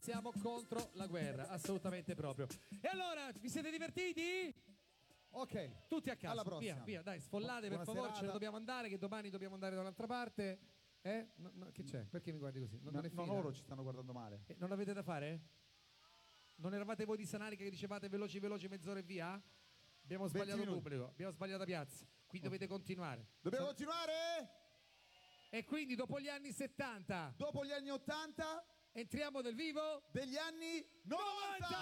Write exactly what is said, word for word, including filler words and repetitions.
siamo contro la guerra, assolutamente proprio. E allora, vi siete divertiti? Ok, tutti a casa, alla prossima. via, via, dai, sfollate Buona per favore, serata. ce ne dobbiamo andare, che domani dobbiamo andare da un'altra parte. Eh? No, no, che c'è? Perché mi guardi così? Non, No, non è no, finita? loro ci stanno guardando male. Eh, non avete da fare? Non eravate voi di Sanari che dicevate veloci veloci mezz'ora e via? Abbiamo sbagliato pubblico, abbiamo sbagliato piazza, qui okay. Dovete continuare. Dobbiamo Sa- continuare? E quindi dopo gli anni settanta, dopo gli anni ottanta, entriamo nel vivo degli anni novanta!